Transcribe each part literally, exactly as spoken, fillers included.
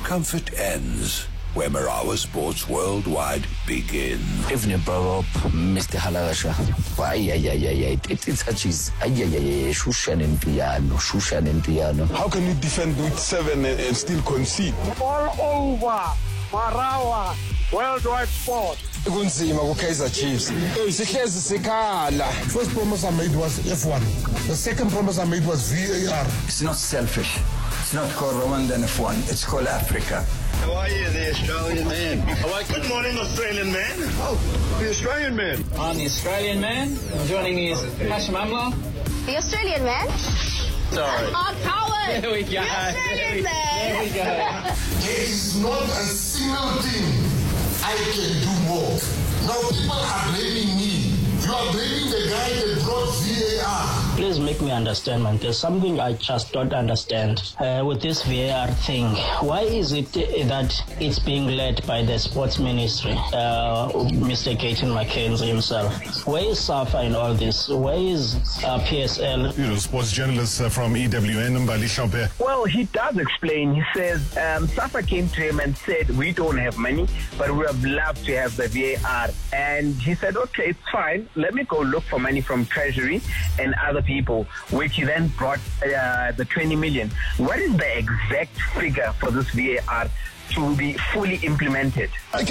comfort ends where Marawa Sports Worldwide begins. Evening, bro, Mister Halagasha. Ay, ay, ay, ay, ay. It, it touches. Ay, ay, ay, ay. Shushan and piano, Shushan and piano. How can you defend with seven and, and still concede? All over Marawa Worldwide Sport. Kunzima kuKaizer Chiefs. Sihlezi sikhala. First promise I made was F one. The second promise I made was V A R. It's not selfish. It's not called Rwanda F one. It's called Africa. How are you, the Australian man? Oh, like, good morning, Australian man. Oh, the Australian man. I'm the Australian man. Joining me is Hashim Amla. The Australian man? Sorry. Oh, coward. There we go. The Australian man. There we go. There is not a single thing I can do more. Now people are blaming me. You are blaming the guy that brought V A R. Please make me understand, man. There's something I just don't understand uh, with this V A R thing. Why is it that it's being led by the sports ministry, uh, Mister Gaten McKenzie himself? Where is SAFA in all this? Where is uh, P S L? You know, sports journalist uh, from E W N, Mbali Shompe. Well, he does explain. He says um, SAFA came to him and said, we don't have money, but we would have loved to have the V A R. And he said, okay, it's fine. Let me go look for money from Treasury and other people, which he then brought uh, the twenty million. What is the exact figure for this V A R to be fully implemented? Sure.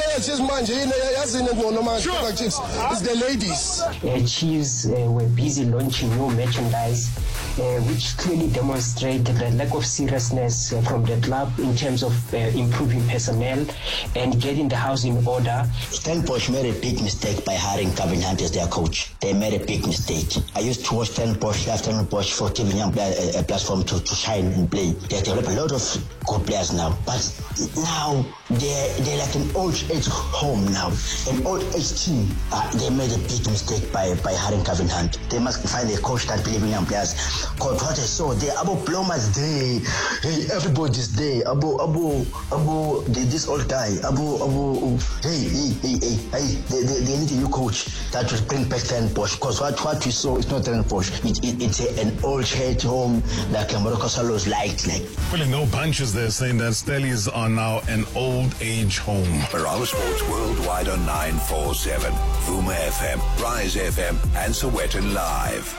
It's the ladies. Uh, Chiefs uh, were busy launching new merchandise, uh, which clearly demonstrate the lack of seriousness uh, from the club in terms of uh, improving personnel and getting the house in order. Stellenbosch made a big mistake by hiring Calvin Hunt as their coach. They made a big mistake. I used to watch Stellenbosch, love Stellenbosch for giving young players a, a platform to, to shine and play. They develop a lot of good players now, but now they're, they're like an old age home now, an old age team. Uh, they made a big mistake by, by hiring Calvin Hunt. They must find a coach that believes in young players. Because what I saw, they Abu Ploma's day, hey, everybody's day. Abu Abu Abu, this old guy, Abu Abu, hey hey hey hey, hey. They, they, they need a new coach that will bring back Stellenbosch. Because what what we saw is not Stellenbosch. It, it, it's a, an old age home like Morocco Swallows liked. Like. Pulling no punches there, saying that Stellies are now an old age home. Marawa Sports Worldwide on nine forty-seven, Vuma F M, Rise F M, and Sowetan Live.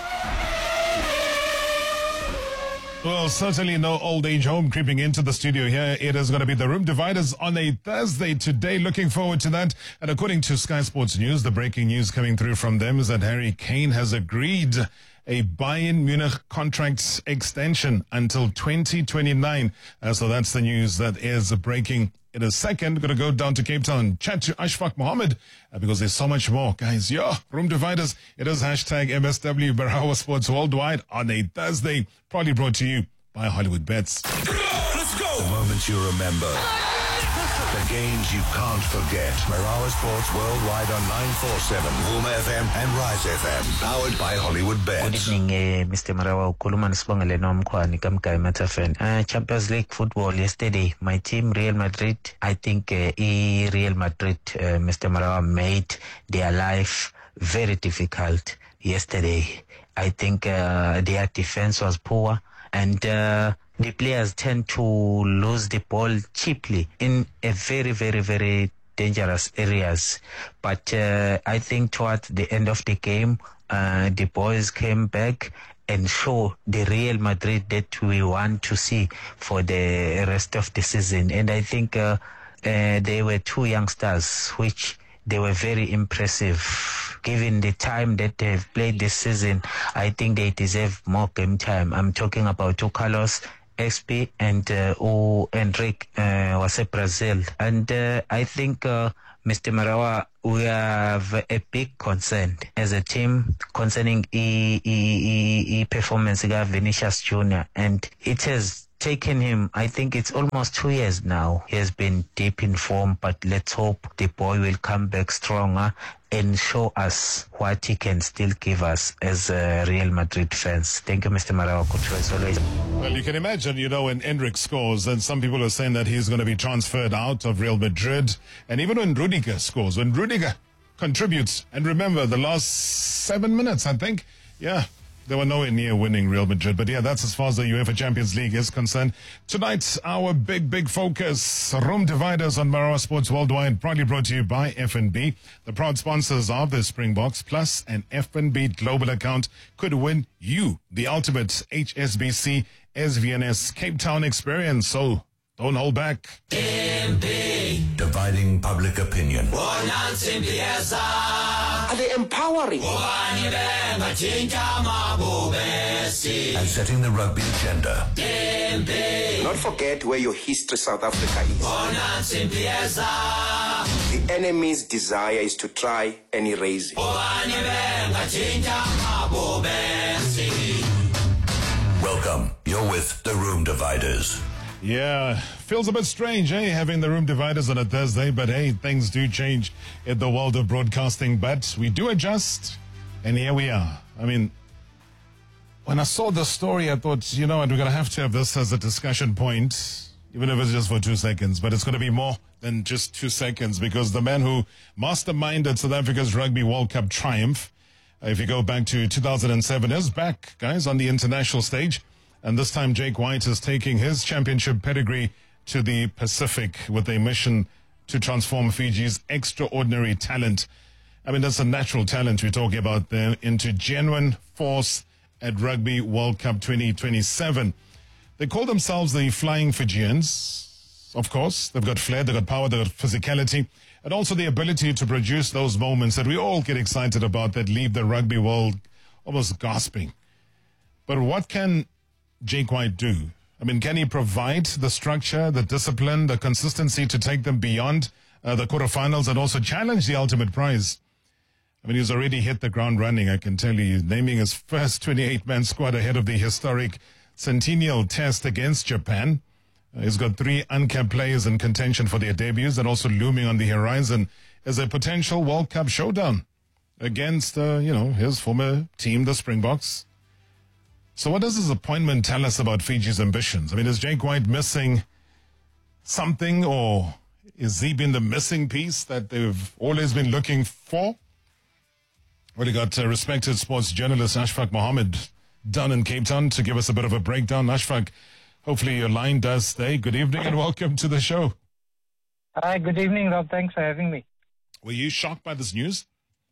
Well, certainly no old age home creeping into the studio here. It is going to be the Room Dividers on a Thursday today. Looking forward to that. And according to Sky Sports News, the breaking news coming through from them is that Harry Kane has agreed a Bayern Munich contract extension until twenty twenty-nine. Uh, so that's the news that is breaking. In a second, going to go down to Cape Town, chat to Ashfaq Mohammed, uh, because there's so much more. Guys, yo, Room Dividers, it is hashtag M S W Marawa Sports Worldwide on a Thursday, probably brought to you by Hollywood Bets. Let's go! The moments you remember. The games you can't forget. Marawa Sports Worldwide on nine forty-seven, Vuma F M and Rise F M. Powered by Hollywood Bets. Good evening, uh, Mister Marawa. Ukhuluma nisibongele nomkhwani kamgay Metafan. Uh, Champions League football yesterday. My team, Real Madrid, I think uh, e Real Madrid, uh, Mister Marawa, made their life very difficult yesterday. I think uh, their defense was poor and uh, the players tend to lose the ball cheaply in a very, very, very dangerous areas. But uh, I think towards the end of the game, uh, the boys came back and show the Real Madrid that we want to see for the rest of the season. And I think uh, uh, they were two youngsters which they were very impressive. Given the time that they've played this season, I think they deserve more game time. I'm talking about two Carlos X P and uh, O Enrique uh, was a Brazil. And uh, I think uh, Mister Marawa, we have a big concern as a team concerning e, e, e, e performance of Vinicius Junior And it has taken him, I think it's almost two years now. He has been deep in form, but let's hope the boy will come back stronger and show us what he can still give us as uh, Real Madrid fans. Thank you, Mister Marawa. As always. Well, you can imagine, you know, when Endrick scores, and some people are saying that he's going to be transferred out of Real Madrid. And even when Rudiger scores, when Rudiger contributes, and remember, the last seven minutes, I think, yeah, They were nowhere near winning Real Madrid. But yeah, that's as far as the UEFA Champions League is concerned. Tonight, our big, big focus, Room Dividers on Marawa Sports Worldwide, proudly brought to you by F N B. The proud sponsors of the Springboks, plus an F N B global account could win you the ultimate H S B C S V N S Cape Town experience. So don't hold back. M B. Dividing public opinion. Are they empowering? And setting the rugby agenda. Not forget where your history South Africa is. The enemy's desire is to try and erase it. Welcome. You're with the Room Dividers. Yeah, feels a bit strange, eh, having the Room Dividers on a Thursday, but hey, things do change in the world of broadcasting, but we do adjust, and here we are. I mean, when I saw the story, I thought, you know what, we're going to have to have this as a discussion point, even if it's just for two seconds, but it's going to be more than just two seconds, because the man who masterminded South Africa's Rugby World Cup triumph, uh, if you go back to two thousand seven, is back, guys, on the international stage. And this time, Jake White is taking his championship pedigree to the Pacific with a mission to transform Fiji's extraordinary talent. I mean, that's a natural talent we're talking about there, into genuine force at Rugby World Cup twenty twenty-seven. They call themselves the Flying Fijians. Of course, they've got flair, they've got power, they've got physicality, and also the ability to produce those moments that we all get excited about that leave the rugby world almost gasping. But what can Jake White do? I mean, can he provide the structure, the discipline, the consistency to take them beyond uh, the quarterfinals and also challenge the ultimate prize? I mean, he's already hit the ground running, I can tell you, naming his first twenty-eight man squad ahead of the historic Centennial Test against Japan. Uh, he's got three uncapped players in contention for their debuts, and also looming on the horizon is a potential World Cup showdown against, uh, you know, his former team, the Springboks. So what does this appointment tell us about Fiji's ambitions? I mean, is Jake White missing something, or is he been the missing piece that they've always been looking for? Well, we got uh, respected sports journalist Ashfaq Mohammed down in Cape Town to give us a bit of a breakdown. Ashfaq, hopefully your line does stay. Good evening and welcome to the show. Hi, good evening, Rob. Thanks for having me. Were you shocked by this news?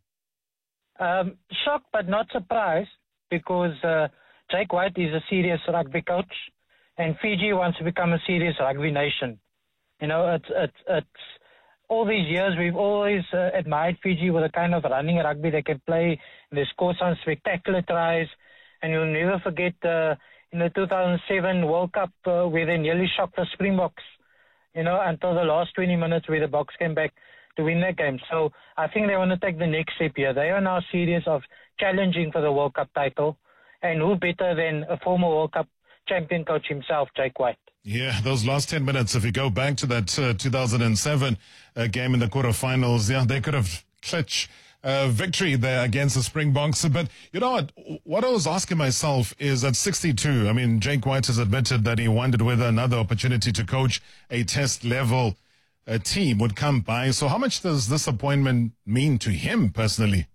Um, shocked but not surprised, because uh, Jake White is a serious rugby coach, and Fiji wants to become a serious rugby nation. You know, it's it's it's all these years we've always uh, admired Fiji with the kind of running rugby they can play. They score some spectacular tries, and you'll never forget uh, in the two thousand seven World Cup uh, where they nearly shocked the Springboks. You know, until the last twenty minutes where the Boks came back to win that game. So I think they want to take the next step here. They are now serious of challenging for the World Cup title. And who better than a former World Cup champion coach himself, Jake White? Yeah, those last ten minutes, if you go back to that uh, two thousand seven uh, game in the quarterfinals, yeah, they could have clutched uh, victory there against the Springboks. But you know what? What I was asking myself is at sixty-two, I mean, Jake White has admitted that he wondered whether another opportunity to coach a test level uh, team would come by. So how much does this appointment mean to him personally?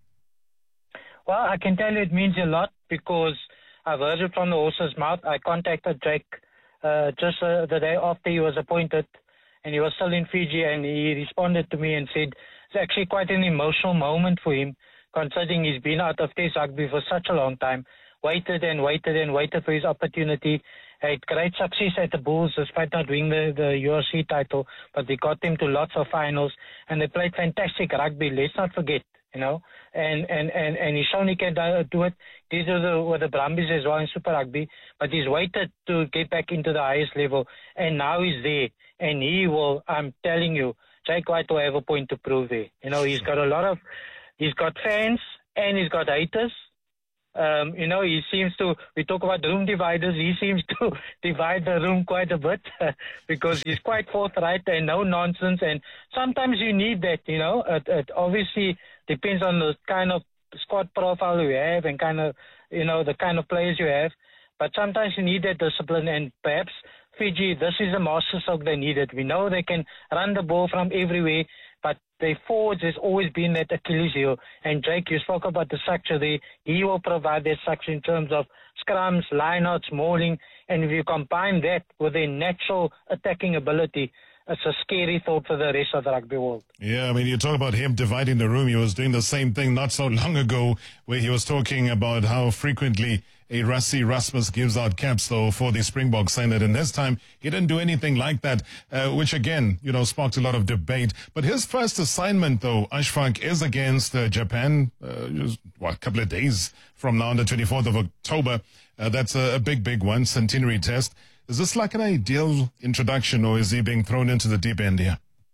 Well, I can tell you it means a lot, because I've heard it from the horse's mouth. I contacted Jake uh, just uh, the day after he was appointed, and he was still in Fiji, and he responded to me and said it's actually quite an emotional moment for him, considering he's been out of Test rugby for such a long time, waited and waited and waited for his opportunity, had great success at the Bulls despite not winning the, the U R C title, but they got them to lots of finals, and they played fantastic rugby, let's not forget. You know, and, and, and, and he's shown he can do it. These are the, were the Brumbies as well in Super Rugby, but he's waited to get back into the highest level, and now he's there, and he will, I'm telling you, Jake White will have a point to prove there. You know, he's got a lot of, he's got fans, and he's got haters. Um, you know, he seems to, we talk about room dividers, he seems to divide the room quite a bit because he's quite forthright and no nonsense, and sometimes you need that, you know. It, it obviously depends on the kind of squad profile you have and kind of, you know, the kind of players you have, but sometimes you need that discipline, and perhaps Fiji, this is the master stroke they needed. We know they can run the ball from everywhere, but their forwards has always been that Achilles heel. And Jake, you spoke about the structure there. He will provide that structure in terms of scrums, lineouts, mauling, and if you combine that with their natural attacking ability, it's a scary thought for the rest of the rugby world. Yeah, I mean, you talk about him dividing the room. He was doing the same thing not so long ago where he was talking about how frequently a Rassie Erasmus gives out caps, though, for the Springboks, saying that in this time he didn't do anything like that, uh, which, again, you know, sparked a lot of debate. But his first assignment, though, Ashfaq, is against uh, Japan, uh, just, what, a couple of days from now on the twenty-fourth of October. Uh, that's a, a big, big one, centenary test. Is this like an ideal introduction, or is he being thrown into the deep end here?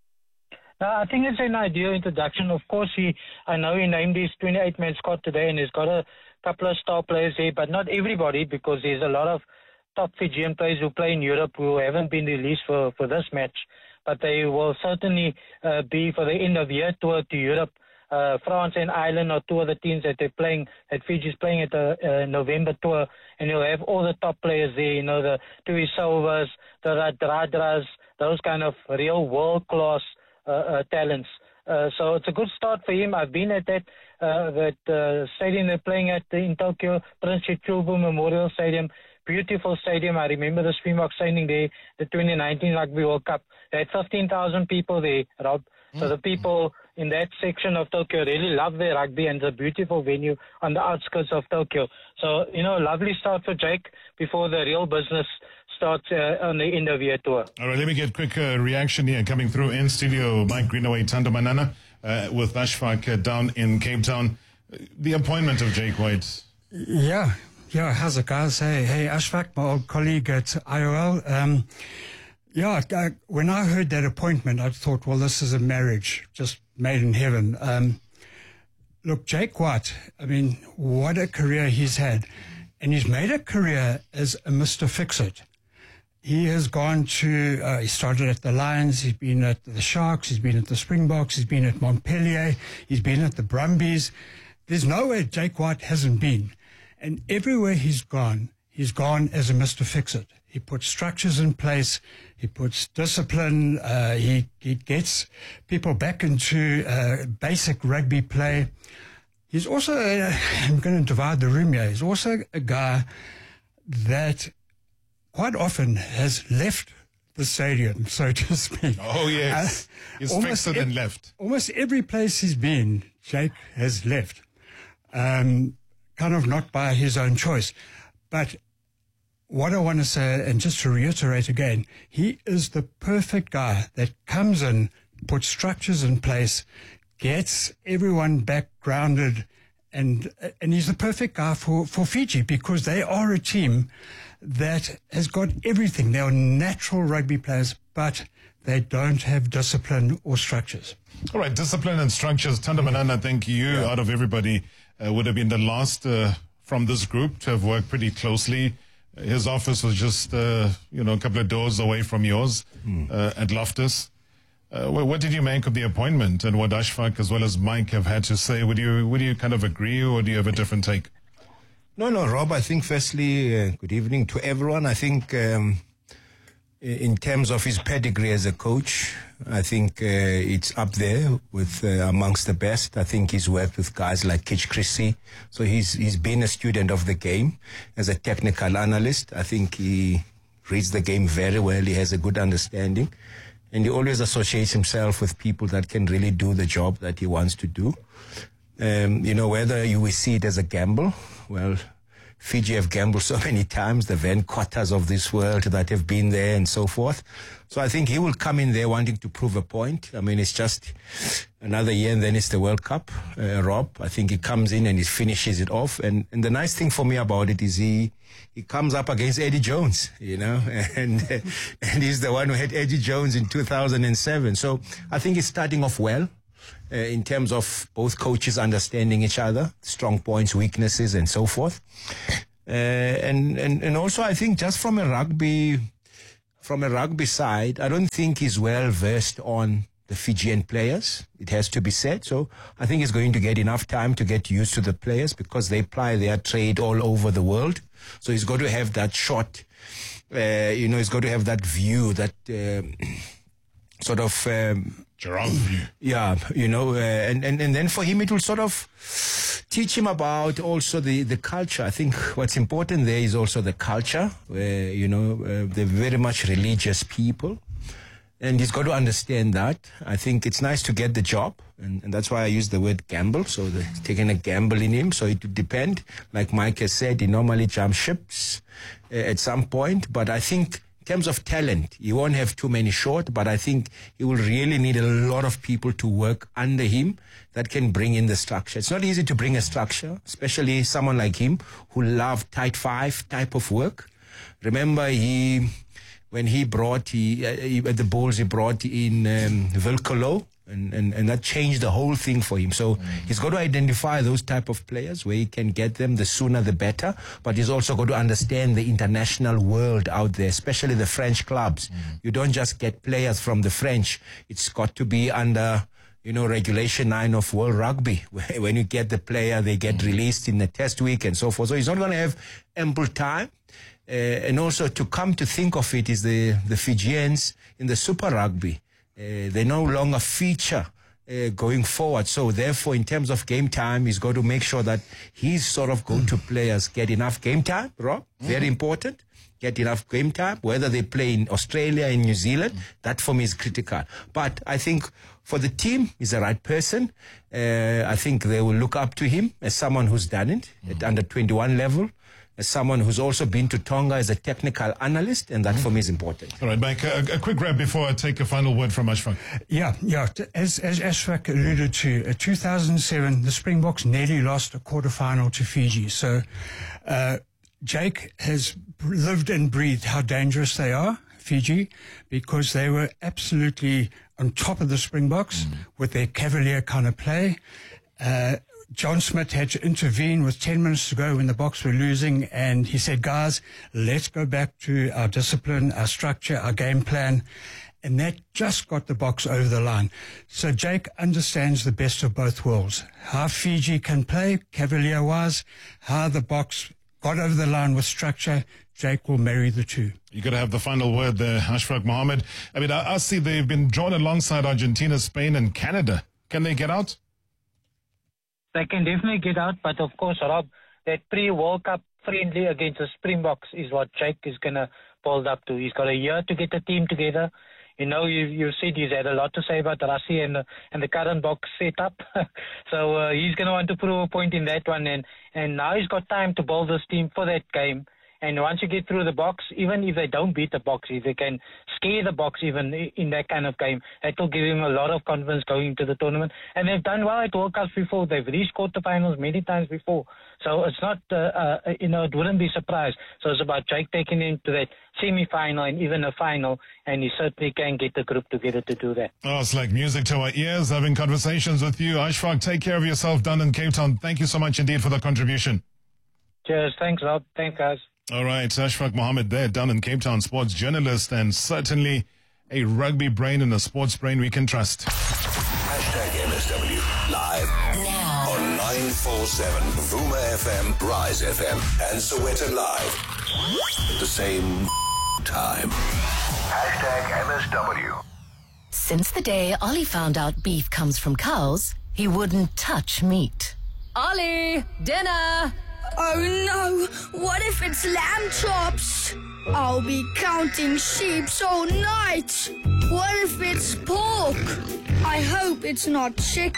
Uh, I think it's an ideal introduction. Of course, he, I know he named his twenty-eight man squad today, and he's got a couple of star players there, but not everybody, because there's a lot of top Fijian players who play in Europe who haven't been released for, for this match. But they will certainly uh, be for the end of year tour to Europe. Uh, France and Ireland are two of the teams that they're playing, that Fiji's playing at the uh, November tour, and you'll have all the top players there, you know, the Tui Silvas, the Radradras, those kind of real world-class uh, uh, talents. Uh, so it's a good start for him. I've been at that uh, that uh, stadium they're playing at in Tokyo, Prince Chichubu Memorial Stadium. Beautiful stadium. I remember the Springboks signing there, the twenty nineteen Rugby World Cup. They had fifteen thousand people there, Rob. Mm. So the people in that section of Tokyo really love their rugby, and it's a beautiful venue on the outskirts of Tokyo. So, you know, lovely start for Jake before the real business starts uh, on the end of year tour. All right, let me get quick uh, reaction here coming through in studio. Mike Greenaway, Thando Manana uh, with Ashfaq uh, down in Cape Town. The appointment of Jake White. Yeah, yeah, how's it, guys? Hey, hey, Ashfaq, my old colleague at I O L. Um, yeah, I, when I heard that appointment, I thought, well, this is a marriage just made in heaven. Um, look, Jake White, I mean, what a career he's had. And he's made a career as a Mister Fix-It. He has gone to, uh, he started at the Lions, he's been at the Sharks, he's been at the Springboks, he's been at Montpellier, he's been at the Brumbies. There's nowhere Jake White hasn't been. And everywhere he's gone, he's gone as a Mister Fix-It. He puts structures in place, he puts discipline, uh, he, he gets people back into uh, basic rugby play. He's also, uh, I'm going to divide the room here, he's also a guy that quite often has left the stadium, so to speak. Oh, yes. Uh, he's fixed it and left. Almost every place he's been, Jake has left. Um, kind of not by his own choice. But what I want to say, and just to reiterate again, he is the perfect guy that comes in, puts structures in place, gets everyone back grounded, and and he's the perfect guy for, for Fiji, because they are a team that has got everything. They are natural rugby players, but they don't have discipline or structures. All right, discipline and structures. Thando Manana, I think you, yeah. out of everybody, uh, would have been the last uh, from this group to have worked pretty closely. His office was just, uh, you know, a couple of doors away from yours mm. uh, at Loftus. Uh, what, what did you make of the appointment, and what Ashfaq as well as Mike have had to say? Would you would you kind of agree, or do you have a different take? No, no, Rob, I think firstly, uh, good evening to everyone. I think um, in terms of his pedigree as a coach, I think uh, it's up there with uh, amongst the best. I think he's worked with guys like Kitch Chrissy. So he's he's been a student of the game as a technical analyst. I think he reads the game very well. He has a good understanding. And he always associates himself with people that can really do the job that he wants to do. Um, you know, whether you will see it as a gamble, well, Fiji have gambled so many times, the Van Cottas of this world that have been there and so forth. So I think he will come in there wanting to prove a point. I mean, it's just another year and then it's the World Cup, uh, Rob. I think he comes in and he finishes it off. And, and the nice thing for me about it is he he comes up against Eddie Jones, you know, and uh, and he's the one who had Eddie Jones in two thousand seven. So I think he's starting off well. Uh, in terms of both coaches understanding each other, strong points, weaknesses, and so forth. Uh, and, and, and also, I think just from a rugby, from a rugby side, I don't think he's well versed on the Fijian players. It has to be said. So I think he's going to get enough time to get used to the players, because they ply their trade all over the world. So he's got to have that shot, uh, you know, he's got to have that view that, uh, sort of um, giraffe view. Yeah, you know, uh, and, and and then for him it will sort of teach him about also the the culture. I think what's important there is also the culture, where you know uh, they're very much religious people, and he's got to understand that. I think it's nice to get the job, and, and that's why I use the word gamble. So they're taking a gamble in him. So it would depend. Like Mike has said, he normally jumps ships uh, at some point, but I think. In terms of talent, he won't have too many short, but I think he will really need a lot of people to work under him that can bring in the structure. It's not easy to bring a structure, especially someone like him who loved tight five type of work. Remember, he when he brought he, uh, he at the Bulls, he brought in um, Vilcolo. And, and, and that changed the whole thing for him. So mm. he's got to identify those type of players where he can get them, the sooner the better. But he's also got to understand the international world out there, especially the French clubs. Mm. You don't just get players from the French. It's got to be under, you know, regulation nine of World Rugby. When you get the player, they get mm. released in the test week and so forth. So he's not going to have ample time. Uh, and also to come to think of it is the, the Fijians in the Super Rugby. Uh, they no longer feature uh, going forward. So therefore, in terms of game time, he's got to make sure that his sort of go-to players get enough game time, Rob. Mm. Very important. Get enough game time, whether they play in Australia, in New Zealand. Mm. That for me is critical. But I think for the team, he's the right person. Uh, I think they will look up to him as someone who's done it mm. at under twenty-one level. As someone who's also been to Tonga as a technical analyst, and that for me is important. All right, Mike, a, a quick wrap before I take a final word from Ashfaq. Yeah, yeah. As, as Ashfaq alluded to, uh, two thousand seven, the Springboks nearly lost a quarterfinal to Fiji. So uh, Jake has lived and breathed how dangerous they are, Fiji, because they were absolutely on top of the Springboks mm. with their cavalier kind of play. Uh, John Smith had to intervene with ten minutes to go when the Boks were losing, and he said, guys, let's go back to our discipline, our structure, our game plan. And that just got the Boks over the line. So Jake understands the best of both worlds. How Fiji can play, cavalier-wise, how the Boks got over the line with structure. Jake will marry the two. You got to have the final word there, Ashfaq Mohammed. I mean, I, I see they've been drawn alongside Argentina, Spain, and Canada. Can they get out? They can definitely get out, but of course, Rob, that pre-World Cup friendly against the Springboks is what Jake is going to build up to. He's got a year to get the team together. You know, you you said he's had a lot to say about Rassie and the, and the current Boks setup. so uh, he's going to want to prove a point in that one, and, and now he's got time to build this team for that game. And once you get through the Boks, even if they don't beat the Boks, if they can scare the Boks even in that kind of game, that will give him a lot of confidence going into the tournament. And they've done well at World Cups before. They've reached quarterfinals many times before. So it's not, uh, uh, you know, it wouldn't be surprised. So it's about Jake taking him to that semi-final and even a final, and he certainly can get the group together to do that. Oh, it's like music to our ears, having conversations with you. Ashfaq, take care of yourself down in Cape Town. Thank you so much indeed for the contribution. Cheers. Thanks, Rob. Thanks, guys. All right, Ashfaq Mohammed there, down in Cape Town, sports journalist, and certainly a rugby brain and a sports brain we can trust. Hashtag M S W, live now on nine four seven, Vuma F M, Rise F M, and Sowetan Live. At the same time. Hashtag M S W. Since the day Ollie found out beef comes from cows, he wouldn't touch meat. Ollie, dinner! Oh no, what if it's lamb chops? I'll be counting sheep all night. What if it's pork? I hope it's not chicken.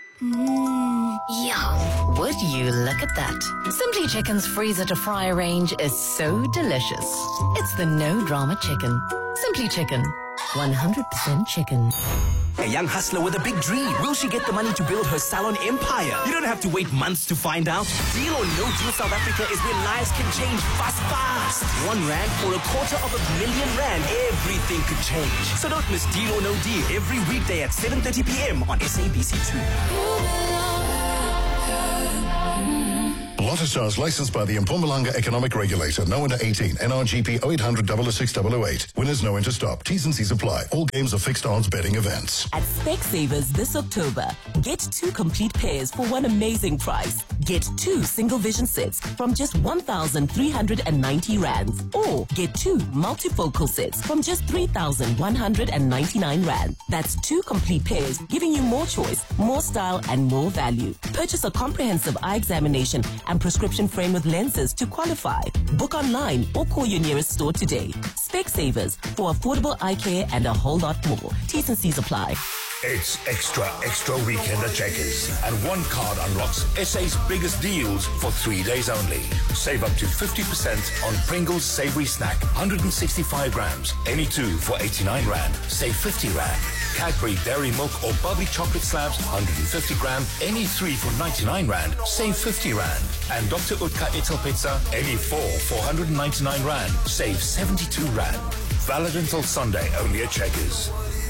Mmm, yum. Would you look at that? Simply Chicken's freezer to fryer range is so delicious. It's the no drama chicken. Simply Chicken, one hundred percent chicken. A young hustler with a big dream. Will she get the money to build her salon empire? You don't have to wait months to find out. Deal or No Deal South Africa is where lives can change fast, fast. One rand for a quarter of a million rand. Everything could change. So don't miss Deal or No Deal every weekday at seven thirty p.m. on S A B C two. Lotto Stars licensed by the Mpumalanga Economic Regulator. No under eighteen. N R G P oh eight hundred, double oh six, double oh eight. Winners know when to stop. T's and C's apply. All games are fixed odds betting events. At Specsavers this October, get two complete pairs for one amazing price. Get two single vision sets from just one thousand three hundred ninety rands. Or get two multifocal sets from just three thousand one hundred ninety-nine rand. That's two complete pairs, giving you more choice, more style, and more value. Purchase a comprehensive eye examination and prescription frame with lenses to qualify. Book online or call your nearest store today. Specsavers for affordable eye care and a whole lot more. T's and C's apply. It's extra, extra weekend at Checkers. And one card unlocks S A's biggest deals for three days only. Save up to fifty percent on Pringles Savory Snack, one hundred sixty-five grams. Any two for eighty-nine rand. Save fifty rand. Cadbury Dairy Milk or Bubbly Chocolate Slabs, one hundred fifty gram. Any three for ninety-nine rand. Save fifty rand. And Doctor Utka Ital Pizza, any four for one hundred ninety-nine rand. Save seventy-two rand. Valid until Sunday, only at Checkers.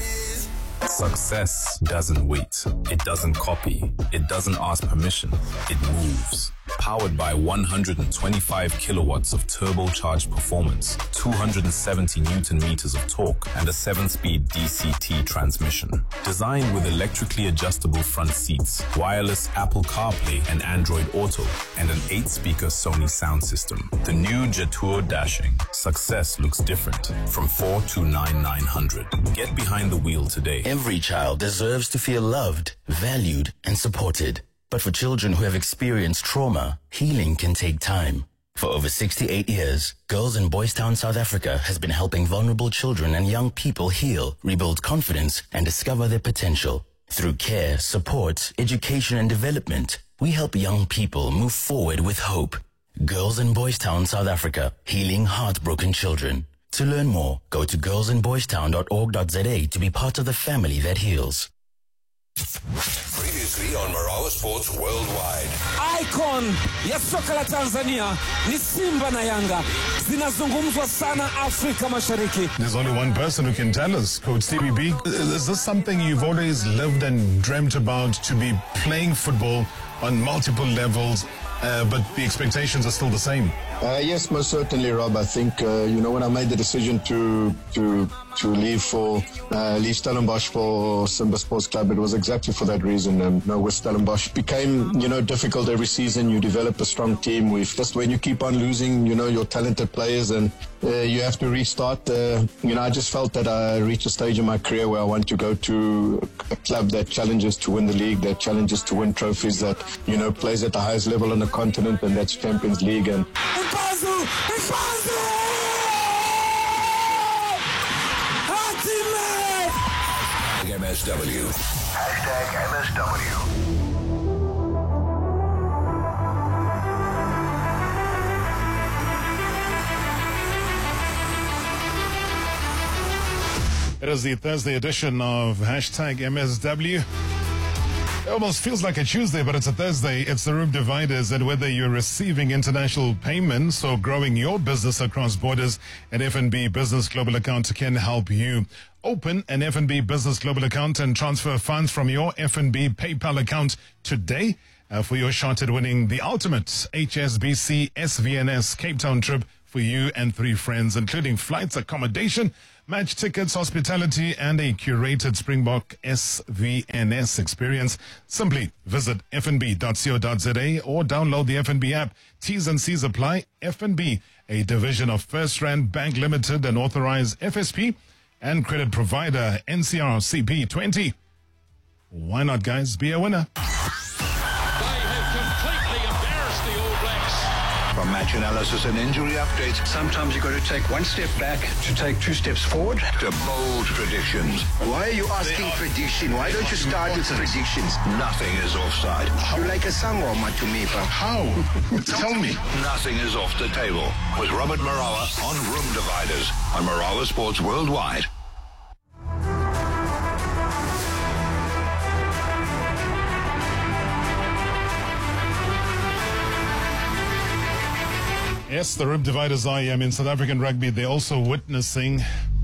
Success doesn't wait. It doesn't copy. It doesn't ask permission. It moves. Powered by one hundred twenty-five kilowatts of turbocharged performance, two hundred seventy newton meters of torque, and a seven-speed D C T transmission. Designed with electrically adjustable front seats, wireless Apple CarPlay and Android Auto, and an eight-speaker Sony sound system. The new Jetour Dashing. Success looks different. From four two nine nine hundred. Get behind the wheel today. Every child deserves to feel loved, valued, and supported. But for children who have experienced trauma, healing can take time. For over sixty-eight years, Girls in Boys Town, South Africa has been helping vulnerable children and young people heal, rebuild confidence, and discover their potential. Through care, support, education, and development, we help young people move forward with hope. Girls in Boys Town, South Africa, healing heartbroken children. To learn more, go to girls in boys town dot org dot za to be part of the family that heals. Previously on Marawa Sports Worldwide. Icon ya soka la Tanzania ni Simba na Yanga zinazungumzwa sana Afrika Mashariki. There's only one person who can tell us, Coach C B B. Is this something you've always lived and dreamt about, to be playing football on multiple levels, uh, but the expectations are still the same? Uh, yes, most certainly, Rob. I think, uh, you know, when I made the decision to to to leave for uh, leave Stellenbosch for Simba Sports Club, it was exactly for that reason. And you know, with Stellenbosch, it became, you know, difficult every season. You develop a strong team. With just when you keep on losing, you know, your talented players, and uh, you have to restart. Uh, you know, I just felt that I reached a stage in my career where I want to go to a club that challenges to win the league, that challenges to win trophies, that, you know, plays at the highest level on the continent, and that's Champions League. And Hashtag M S W. Hashtag M S W. It is the Thursday edition of Hashtag M S W. It almost feels like a Tuesday, but it's a Thursday. It's the Room Dividers, and whether you're receiving international payments or growing your business across borders, an F N B Business Global Account can help you. Open an F N B Business Global Account and transfer funds from your F N B PayPal account today uh, for your shot at winning the ultimate H S B C S V N S Cape Town trip for you and three friends, including flights, accommodation, match tickets, hospitality, and a curated Springbok S V N S experience. Simply visit f n b dot co dot za or download the F N B app. T's and C's apply. F N B, a division of First Rand Bank Limited and authorized F S P and credit provider N C R C P twenty. Why not, guys? Be a winner. From match analysis and injury updates, sometimes you've got to take one step back to take two steps forward, to bold predictions. Why are you asking prediction? Why don't you start with predictions? Nothing is offside. You like a sangoma to me, but how? Tell me. Nothing is off the table with Robert Marawa on Room Dividers on Marawa Sports Worldwide. Yes, the Room Dividers I am in South African rugby. They're also witnessing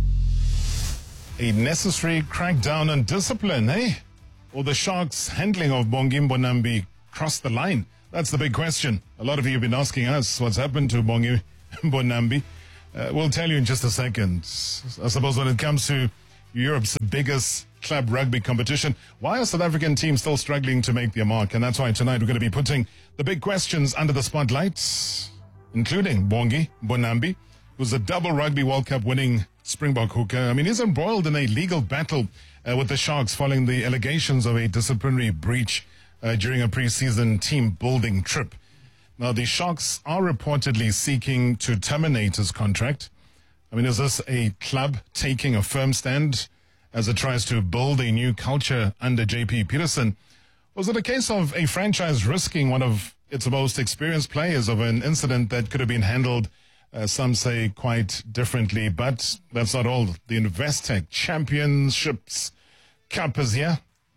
a necessary crackdown on discipline, eh? Or the Sharks' handling of Bongi Mbonambi crossed the line That's the big question. A lot of you have been asking us what's happened to Bongi Mbonambi. Uh, we'll tell you in just a second. I suppose when it comes to Europe's biggest club rugby competition, why are South African teams still struggling to make their mark? And that's why tonight we're going to be putting the big questions under the spotlight, including Bongi Mbonambi, who's a double Rugby World Cup winning Springbok hooker. I mean, he's embroiled in a legal battle uh, with the Sharks following the allegations of a disciplinary breach uh, during a preseason team building trip. Now, the Sharks are reportedly seeking to terminate his contract. I mean, is this a club taking a firm stand as it tries to build a new culture under J P Peterson? Was it a case of a franchise risking one of its most experienced players of an incident that could have been handled, uh, some say, quite differently? But that's not all. The Investec Championships Cup is here.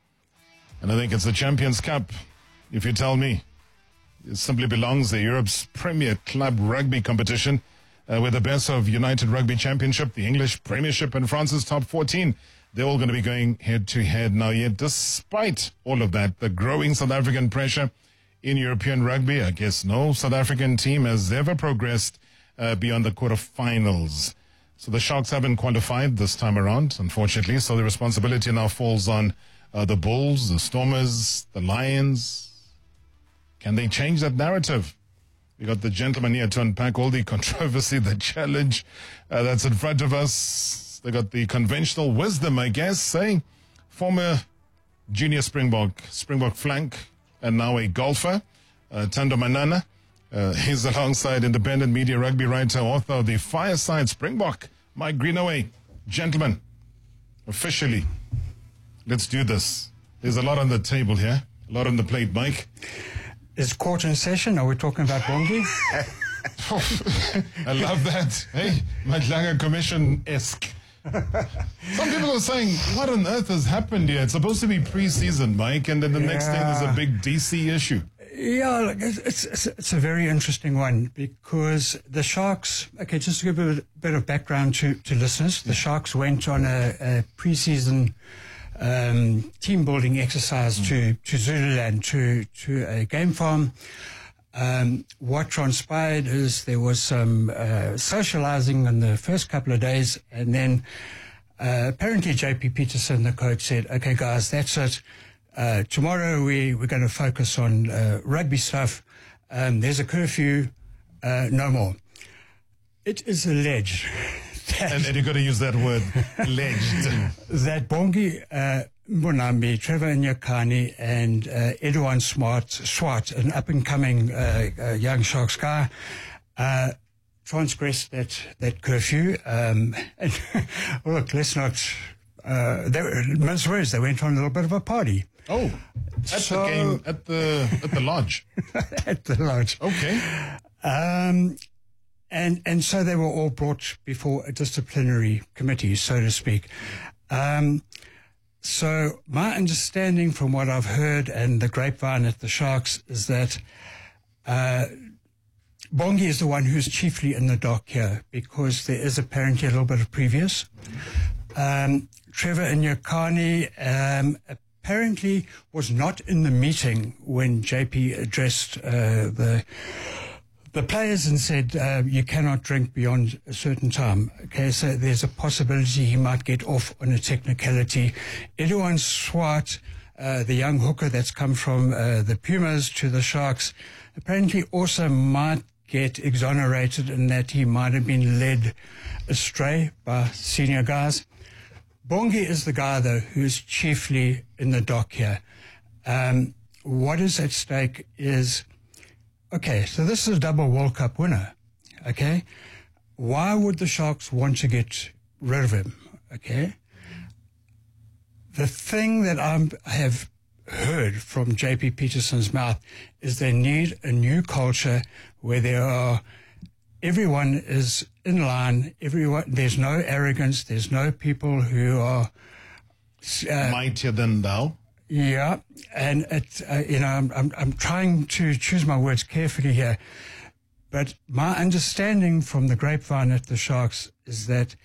And I think it's the Champions Cup, if you tell me. It simply belongs to Europe's premier club rugby competition, uh, with the best of United Rugby Championship, the English Premiership, and France's top fourteen. They're all going to be going head-to-head now. Yet, despite all of that, the growing South African pressure in European rugby, I guess no South African team has ever progressed uh, beyond the quarterfinals. So the Sharks haven't qualified this time around, unfortunately. So the responsibility now falls on uh, the Bulls, the Stormers, the Lions. Can they change that narrative? We got the gentleman here to unpack all the controversy, the challenge uh, that's in front of us. They got the conventional wisdom, I guess, saying former junior Springbok, Springbok flank, and now a golfer, uh, Thando Manana. Uh, he's alongside independent media rugby writer, author of the Fireside Springbok, Mike Greenaway. Gentlemen, officially, let's do this. There's a lot on the table here, a lot on the plate, Mike. Is court in session? Are we talking about Bongi? I love that. Hey, Madlanga Commission-esque. Some people are saying, what on earth has happened here? It's supposed to be pre-season, Mike, and then the yeah. next day there's a big D C issue. Yeah, it's, it's, it's a very interesting one because the Sharks, okay, just to give a bit of background to, to listeners, the Sharks went on a, a pre-season um, team-building exercise mm. to, to Zululand, to, to a game farm. Um, what transpired is there was some uh, socializing in the first couple of days, and then uh, apparently J P Peterson, the coach, said, okay, guys, that's it. Uh, tomorrow we, we're going to focus on uh, rugby stuff. Um, there's a curfew, uh, no more. It is alleged that... And, and you've got to use that word, alleged. That Bongi... Uh, Mbonambi, Trevor Nyakani, and uh, Edouard Smart, Swart, an up-and-coming uh, uh, young Sharks guy, uh, transgressed that, that curfew. Um, and look, let's not... Uh, they were, mince words, they went on a little bit of a party. Oh, at so, the game, at the, at the lodge? At the lodge. Okay. Um, and, and so they were all brought before a disciplinary committee, so to speak. Um, So my understanding from what I've heard and the grapevine at the Sharks is that uh, Bongi is the one who's chiefly in the dock here because there is apparently a little bit of previous. Um, Trevor Nyakani um, apparently was not in the meeting when J P addressed uh, the the players and said, uh, you cannot drink beyond a certain time. Okay, so there's a possibility he might get off on a technicality. Edouard Swart, uh, the young hooker that's come from uh, the Pumas to the Sharks, apparently also might get exonerated in that he might have been led astray by senior guys. Bongi is the guy, though, who's chiefly in the dock here. Um, what is at stake is... Okay, so this is a double World Cup winner, okay? Why would the Sharks want to get rid of him, okay? The thing that I'm, I have heard from J P Peterson's mouth is they need a new culture where there are, everyone is in line, everyone, there's no arrogance, there's no people who are... Uh, mightier than thou. Yeah, and it, uh, you know, I'm, I'm I'm trying to choose my words carefully here, but my understanding from the grapevine at the Sharks is that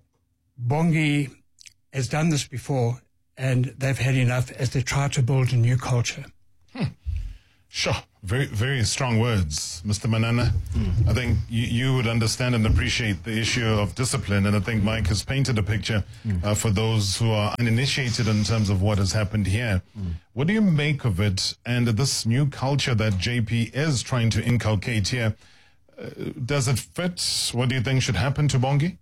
Bongi has done this before, and they've had enough as they try to build a new culture. Hmm. Sure. Very, very strong words, Mister Manana. Mm. I think you, you would understand and appreciate the issue of discipline, and I think Mike has painted a picture mm. uh, for those who are uninitiated in terms of what has happened here. Mm. What do you make of it and this new culture that J P is trying to inculcate here? Uh, does it fit? What do you think should happen to Bongi?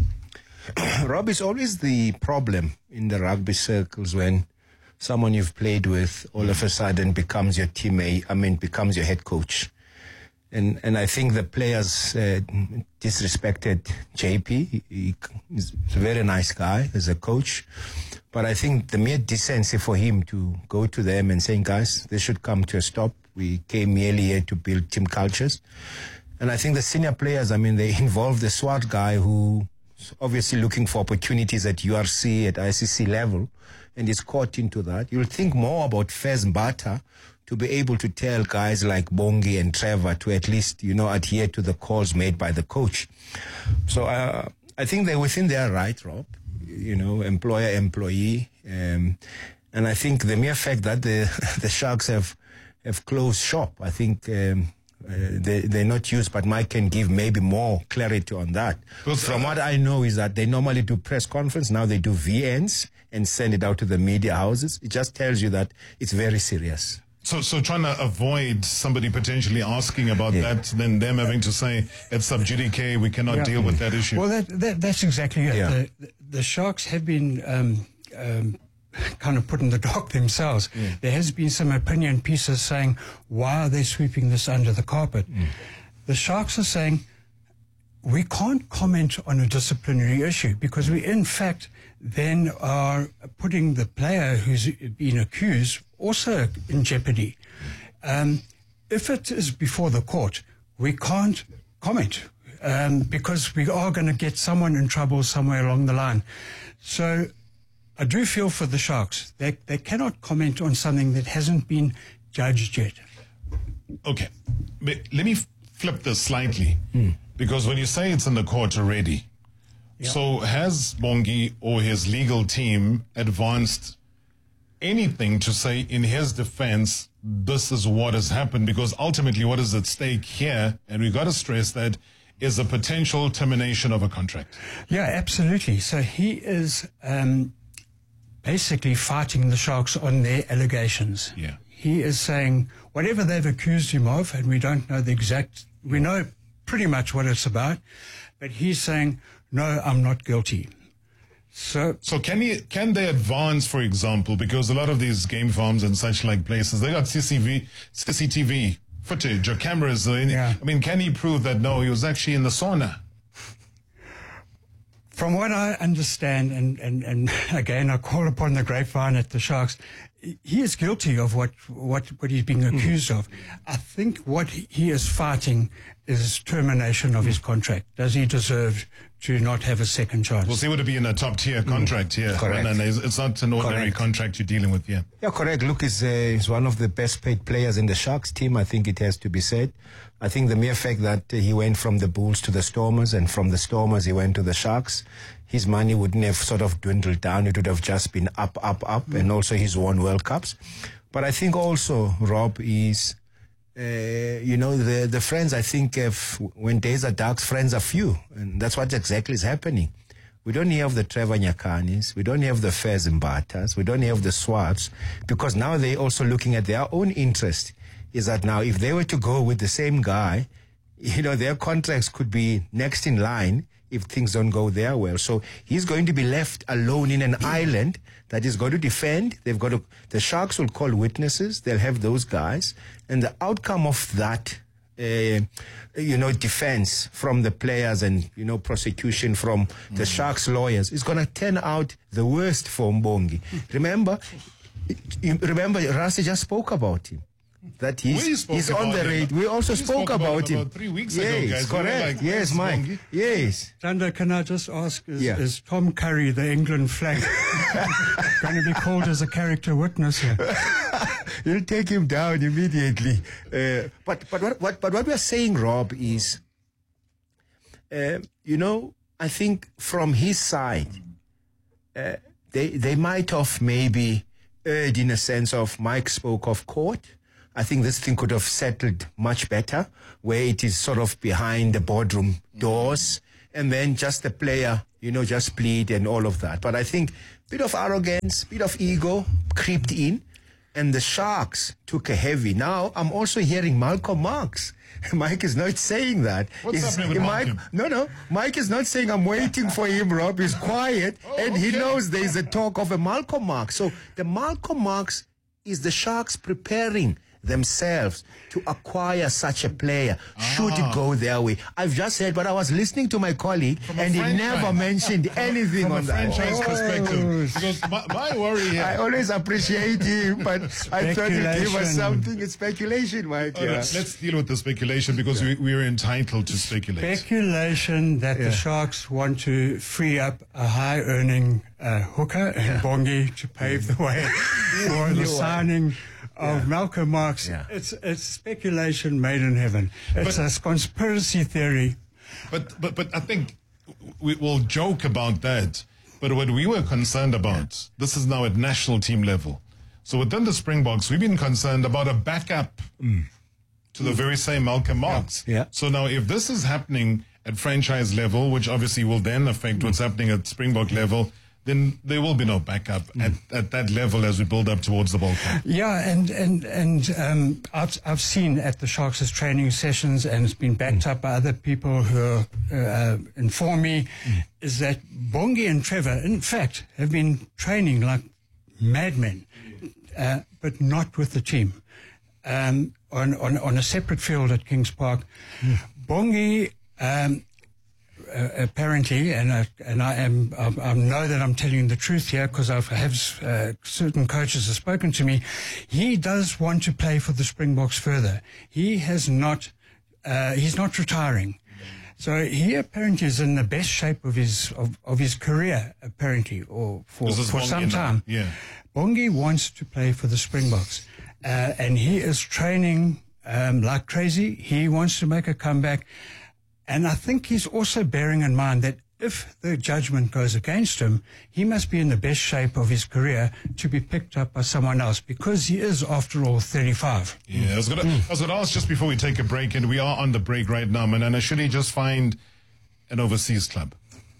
Rob, is always the problem in the rugby circles when someone you've played with all of a sudden becomes your teammate, I mean, becomes your head coach. And and I think the players uh, disrespected J P. He, he, he's a very nice guy as a coach. But I think the mere decency for him to go to them and saying, guys, this should come to a stop. We came merely here to build team cultures. And I think the senior players, I mean, they involved the SWAT guy who obviously looking for opportunities at U R C, at I C C level, and is caught into that. You'll think more about Fez Mbata to be able to tell guys like Bongi and Trevor to at least, you know, adhere to the calls made by the coach. So uh, I think they're within their right, Rob, you know, employer, employee. Um, and I think the mere fact that the, the Sharks have, have closed shop, I think... Um, Uh, they, they're not used, but Mike can give maybe more clarity on that. Well, From what I know is that they normally do press conference, now they do V Ns and send it out to the media houses. It just tells you that it's very serious. So, so trying to avoid somebody potentially asking about yeah. that, then them having to say, it's sub judice, we cannot yeah. deal with that issue. Well, that, that, that's exactly it. Yeah. The, the Sharks have been... Um, um, kind of put in the dock themselves. Mm. There has been some opinion pieces saying, why are they sweeping this under the carpet? Mm. The Sharks are saying, we can't comment on a disciplinary issue because we, in fact, then are putting the player who's been accused also in jeopardy. Um, if it is before the court, we can't comment um, because we are going to get someone in trouble somewhere along the line. So I do feel for the Sharks. They they cannot comment on something that hasn't been judged yet. Okay. But let me flip this slightly. Mm. Because when you say it's in the court already, yeah. so has Bongi or his legal team advanced anything to say in his defense, this is what has happened? Because ultimately what is at stake here, and we've got to stress that, is a potential termination of a contract. Yeah, absolutely. So he is... Um, basically fighting the Sharks on their allegations. Yeah. He is saying whatever they've accused him of, and we don't know the exact, we know pretty much what it's about, but he's saying, no, I'm not guilty. So, so can he, can they advance, for example, because a lot of these game farms and such like places, they got C C V, C C T V footage or cameras. Yeah. I mean, can he prove that, no, he was actually in the sauna? From what I understand, and, and, and again, I call upon the grapevine at the Sharks, he is guilty of what, what, what he's being accused mm. of. I think what he is fighting is termination of his contract. Does he deserve to not have a second chance? Well, he would be in a top-tier contract mm. here. Correct. And it's not an ordinary correct. contract you're dealing with here. Yeah, correct. Luke is, uh, is one of the best-paid players in the Sharks team, I think it has to be said. I think the mere fact that uh, he went from the Bulls to the Stormers, and from the Stormers he went to the Sharks, his money wouldn't have sort of dwindled down. It would have just been up, up, up, mm. and also he's won World Cups. But I think also, Rob, is... Uh, you know, the the friends, I think, if, when days are dark, friends are few. And that's what exactly is happening. We don't hear of the Trevor Nyakanis. We don't hear of the Fez Mbatas. We don't hear of the Swats. Because now they're also looking at their own interest. Is that now, if they were to go with the same guy, you know, their contracts could be next in line if things don't go there well. So he's going to be left alone in an island that he's got to defend. They've got to, the Sharks will call witnesses. They'll have those guys. And the outcome of that, uh, you know, defense from the players and, you know, prosecution from mm. the Sharks lawyers is going to turn out the worst for Mbongi. Remember, remember, Rasi just spoke about him. That he's, he's on the raid. We also we spoke, spoke about, about him. About three weeks yes, ago, guys. Correct. We yes, Mike. Bongi. Yes. Thunder, can I just ask, is, yeah. is Tom Curry, the England flag, going to be called as a character witness here? You'll take him down immediately. Uh, but but what, what but what we're saying, Rob, is, uh, you know, I think from his side, uh, they they might have maybe erred in a sense of Mike spoke of court. I think this thing could have settled much better, where it is sort of behind the boardroom doors, and then just the player, you know, just plead and all of that. But I think a bit of arrogance, bit of ego creeped in, and the Sharks took a heavy. Now, I'm also hearing Malcolm Marx. Mike is not saying that. What's He's- happening with Mike, Malcolm? No, no. Mike is not saying I'm waiting for him, Rob. He's quiet, Oh, and he okay. knows there is a talk of a Malcolm Marx. So the Malcolm Marx is the Sharks preparing themselves to acquire such a player should Ah. it go their way. I've just said, but I was listening to my colleague, From a and he franchise. never mentioned anything From a on that. franchise perspective. Because my, my worry here. I always appreciate him, but I thought he'd give us Speculation. something. It's speculation, Mike. Oh, no, Yeah. let's deal with the speculation because we, we are entitled to speculate. Speculation that Yeah. the Sharks want to free up a high-earning uh, hooker in Bongi to pave the way for the You are- signing of Malcolm Marx. Yeah. It's it's speculation made in heaven. It's a conspiracy theory. But but but I think we will joke about that. But what we were concerned about, this is now at national team level. So within the Springboks, we've been concerned about a backup to the very same Malcolm Marx. Yeah. So now if this is happening at franchise level, which obviously will then affect what's happening at Springbok level, then there will be no backup at, at that level as we build up towards the World Cup. Yeah, and and and um, I've I've seen at the Sharks' training sessions, and it's been backed up by other people who uh, inform me, is that Bongi and Trevor, in fact, have been training like madmen, uh, but not with the team. Um, on, on on a separate field at Kings Park, Bongi. Um, Uh, apparently, and I, and I am I, I know that I'm telling the truth here because I've have uh, certain coaches have spoken to me. He does want to play for the Springboks further. He has not. Uh, he's not retiring, so he apparently is in the best shape of his of, of his career. Apparently, or for This is for Bongi some now. time. Yeah. Bongi wants to play for the Springboks, uh, and he is training um, like crazy. He wants to make a comeback. And I think he's also bearing in mind that if the judgment goes against him, he must be in the best shape of his career to be picked up by someone else because he is, after all, thirty-five. Yeah, I was going to I was gonna ask just before we take a break, and we are on the break right now, Manana, should he just find an overseas club?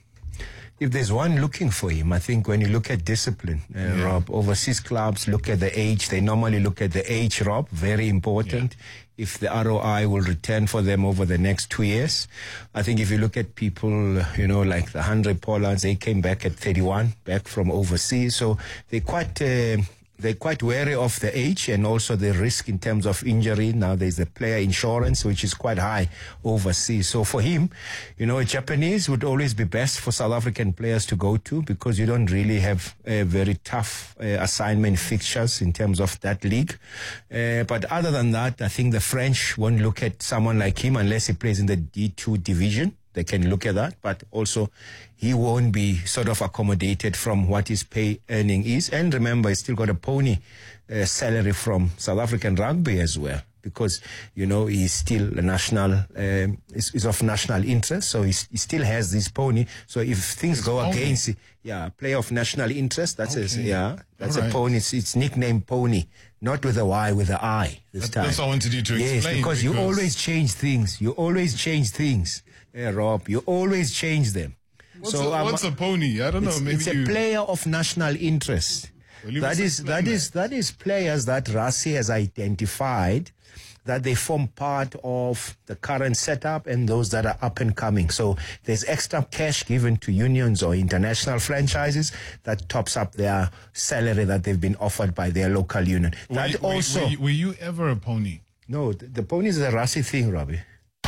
If there's one looking for him, I think when you look at discipline, uh, Yeah. Rob, overseas clubs look at the age. They normally look at the age, Rob, very important. If the R O I will return for them over the next two years. I think if you look at people, you know, like the Andre Pollards, they came back at thirty-one, back from overseas. So they're quite... Uh, They're quite wary of the age and also the risk in terms of injury. Now there's the player insurance, which is quite high overseas. So for him, you know, a Japanese would always be best for South African players to go to because you don't really have a very tough uh, assignment fixtures in terms of that league. Uh, but other than that, I think the French won't look at someone like him unless he plays in the D two division. They can look at that, but also he won't be sort of accommodated from what his pay earning is. And remember, he's still got a pony uh, salary from South African rugby as well, because, you know, he's still a national, um, is, is of national interest. So he's, he still has this pony. So if things It's go pony. against it, yeah, player of national interest, that's Okay. a, yeah, that's All right. a pony. It's, it's nicknamed Pony, not with a Y, with a I this That- time. that's what I wanted you to yes, explain, because you because- always change things. You always change things. Yeah, Rob, you always change them. What's, a, um, what's a pony? I don't know. it's, Maybe it's a you... player of national interest. Well, you That must is explain that is that is players that Rassie has identified that they form part of the current setup and those that are up and coming. So there's extra cash given to unions or international franchises that tops up their salary that they've been offered by their local union. Were, That you- were, also were, you- were you ever a pony? no, the, the pony is a Rassie thing, Robbie.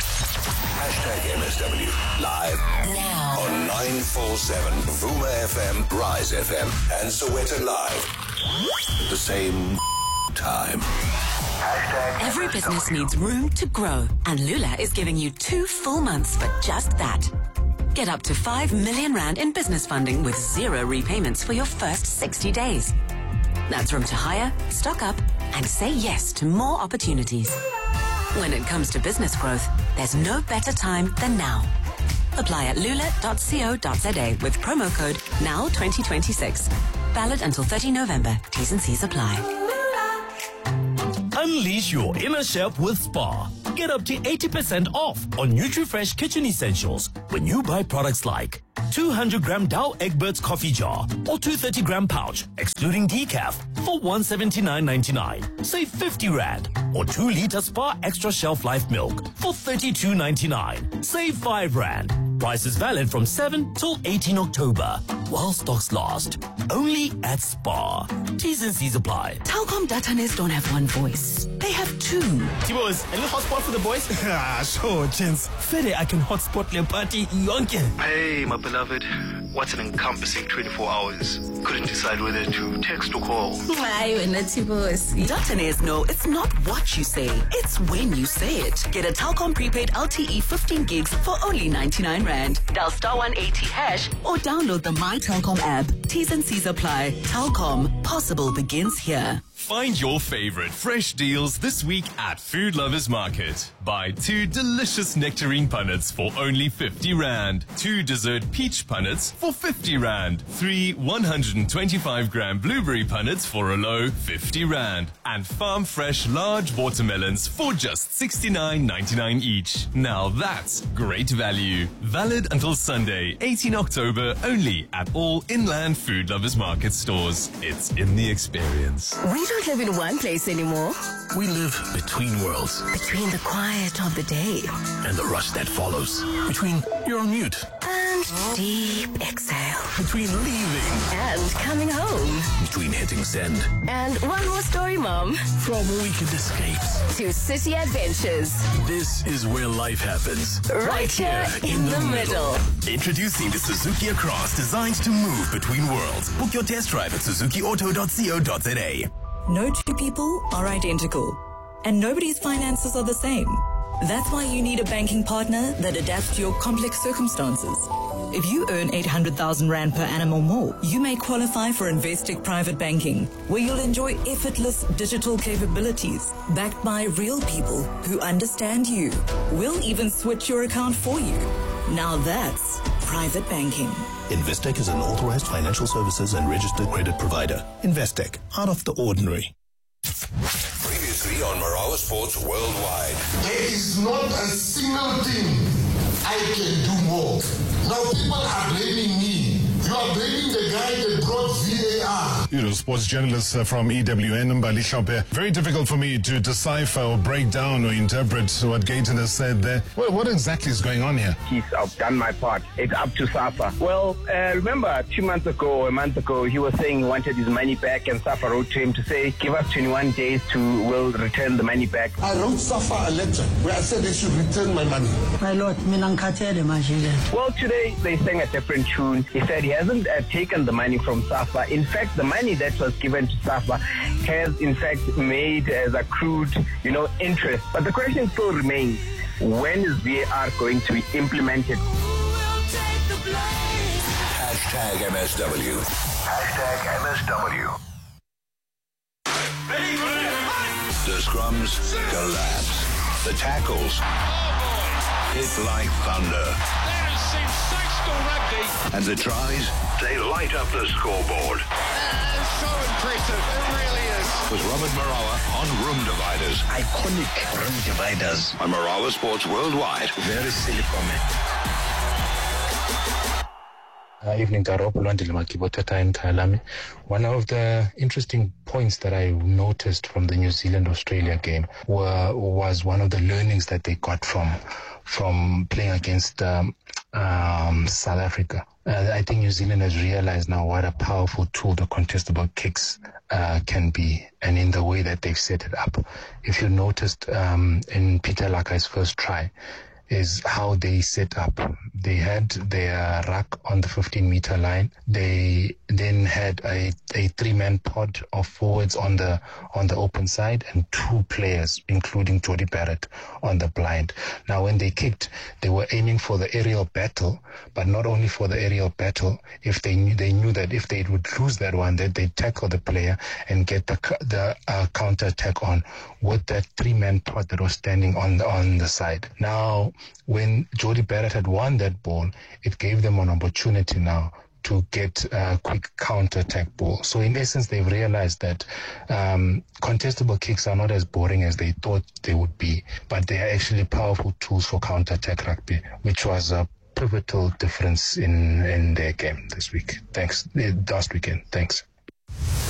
Hashtag M S W live Now. on nine four seven Vuma F M, Rise F M, and Soweto Live. The same time. Every business needs room to grow, and Lula is giving you two full months for just that. Get up to five million rand in business funding with zero repayments for your first sixty days. That's room to hire, stock up, and say yes to more opportunities. When it comes to business growth, there's no better time than now. Apply at lula dot co dot za with promo code now twenty twenty-six. Valid until thirty November. T's and C's apply. Unleash your inner chef with Spar. Get up to eighty percent off on NutriFresh kitchen essentials when you buy products like two hundred gram Dow Egberts coffee jar or two thirty gram pouch, excluding decaf, for one seventy-nine ninety-nine. Save fifty rand. Or two liter Spar extra shelf life milk for thirty-two ninety-nine. Save five rand. Price is valid from seven till eighteen October while stocks last. Only at Spar. T's and C's apply. Telkom Datanes don't have one voice. They have two. Tibos, a little hotspot for the boys? Ah, sure, chance. Fede, I can hotspot the party yonke. Hey, my beloved. What an encompassing twenty-four hours. Couldn't decide whether to text or call. Why, when it's Tibos? Datanes know it's not what you say, it's when you say it. Get a Telkom prepaid L T E fifteen gigs for only ninety-nine rand. Dial star one eighty hash or download the My Telkom app. T's and C's apply. Telkom. Possible begins here. Find your favorite fresh deals this week at Food Lovers Market. Buy two delicious nectarine punnets for only fifty rand. Two dessert peach punnets for fifty rand. Three one hundred twenty-five gram blueberry punnets for a low fifty rand. And farm fresh large watermelons for just sixty-nine ninety-nine each. Now that's great value. Valid until Sunday, eighteenth October, only at all Inland Food Lovers Market stores. It's in the experience. We don't live in one place anymore. We live between worlds. Between the quiet of the day and the rush that follows. Between you're on mute and deep exhale. Between leaving and coming home. Between hitting send and one more story, Mom. From weekend escapes to city adventures. This is where life happens. Right, right here in, in the, the middle. middle. Introducing the Suzuki Across, designed to move between worlds. Book your test drive at suzuki auto dot co dot za. No two people are identical, and nobody's finances are the same. That's why you need a banking partner that adapts to your complex circumstances. If you earn eight hundred thousand rand per annum or more, you may qualify for Investec Private Banking, where you'll enjoy effortless digital capabilities backed by real people who understand you. We'll even switch your account for you. Now that's private banking. Investec is an authorized financial services and registered credit provider. Investec, out of the ordinary. Previously on Marawa Sports Worldwide. There is not a single thing I can do more. Now people are blaming me. You are blaming the guy that brought V A R. You know, sports journalist uh, from E W N, Mbali Shope. Very difficult for me to decipher or break down or interpret what Gayton has said there. Well, what exactly is going on here? He's, I've done my part. It's up to SAFA. Well, uh, remember two months ago, a month ago, he was saying he wanted his money back, and SAFA wrote to him to say, give us twenty-one days to will return the money back. I wrote SAFA a letter where I said they should return my money. My lord, well, today they sang a different tune. He said he hasn't uh, taken the money from SAFA. In fact, the money that was given to SAFA has, in fact, made as accrued, you know, interest. But the question still remains, when is V A R going to be implemented? Hashtag M S W. Hashtag M S W. The scrums collapse. The tackles hit like thunder. That is sensational rugby. And the tries, they light up the scoreboard. Uh, so impressive, it really is. With Robert Marawa on Room Dividers. Iconic Room Dividers. On Marawa Sports Worldwide. Very silly comment. Uh, evening, Garoppolo and Makiboteta in Kailami. One of the interesting points that I noticed from the New Zealand-Australia game were, was one of the learnings that they got from from playing against um, um, South Africa. Uh, I think New Zealand has realized now what a powerful tool the contestable kicks uh, can be, and in the way that they've set it up. If you noticed um, in Peter Lakai's first try, is how they set up. They had their ruck on the fifteen meter line. They then had a, a three-man pod of forwards on the on the open side and two players, including Jody Barrett, on the blind. Now, when they kicked, they were aiming for the aerial battle, but not only for the aerial battle. If they knew, they knew that if they would lose that one, that they'd tackle the player and get the the uh, counter attack on with that three-man pod that was standing on the, on the side. Now, when Jody Barrett had won that ball, it gave them an opportunity now to get uh, quick counter-attack ball. So in essence, they've realized that um, contestable kicks are not as boring as they thought they would be, but they are actually powerful tools for counter-attack rugby, which was a pivotal difference in, in their game this week. Thanks. Last weekend. Thanks.